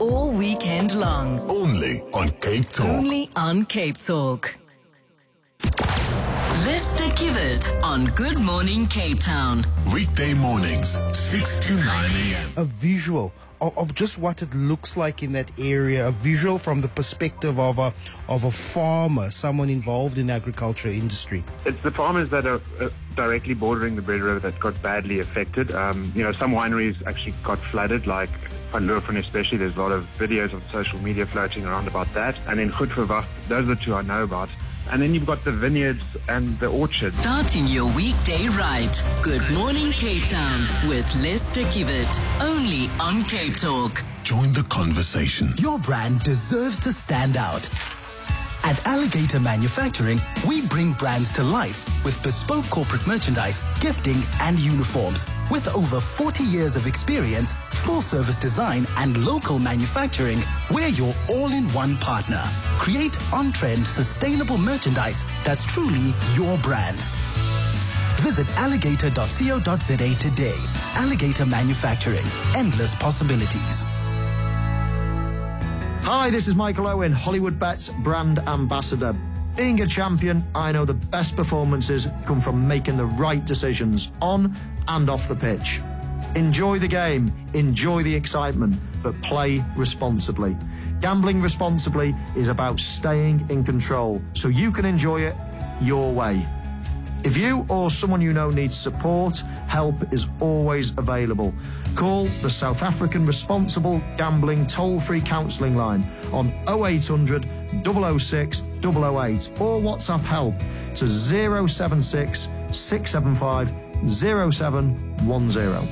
all weekend long. Only on Cape Talk. Only on Cape Talk. Lester Kivet on Good Morning Cape Town. Weekday mornings, 6 to 9 a.m. A visual of just what it looks like in that area, a visual from the perspective of a farmer, someone involved in the agriculture industry. It's the farmers that are directly bordering the Bread River that got badly affected. Some wineries actually got flooded, like Van Loofen especially. There's a lot of videos on social media floating around about that. And then Goed Verwacht, those are the two I know about. And then you've got the vineyards and the orchards. Starting your weekday right. Good Morning Cape Town with Lester Kivet. Only on Cape Talk. Join the conversation. Your brand deserves to stand out. At Alligator Manufacturing, we bring brands to life with bespoke corporate merchandise, gifting, and uniforms. With over 40 years of experience, full-service design, and local manufacturing, we're your all-in-one partner. Create on-trend, sustainable merchandise that's truly your brand. Visit alligator.co.za today. Alligator Manufacturing. Endless possibilities. Hi, this is Michael Owen, Hollywood Bets brand ambassador. Being a champion, I know the best performances come from making the right decisions on and off the pitch. Enjoy the game, enjoy the excitement, but play responsibly. Gambling responsibly is about staying in control so you can enjoy it your way. If you or someone you know needs support, help is always available. Call the South African Responsible Gambling Toll-Free Counselling Line on 0800 006 008 or WhatsApp help to 076 675 0710.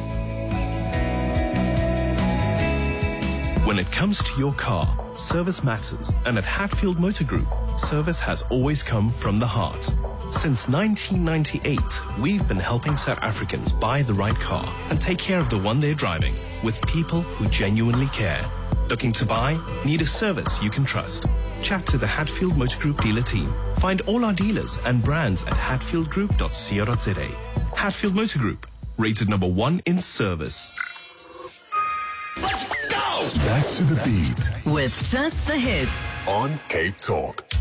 When it comes to your car, service matters, and at Hatfield Motor Group, service has always come from the heart. Since 1998, we've been helping South Africans buy the right car and take care of the one they're driving with people who genuinely care. Looking to buy? Need a service you can trust? Chat to the Hatfield Motor Group dealer team. Find all our dealers and brands at hatfieldgroup.co.za. Hatfield Motor Group, rated number 1 in service. Let's go! Back to the beat With just the hits. on Cape Talk.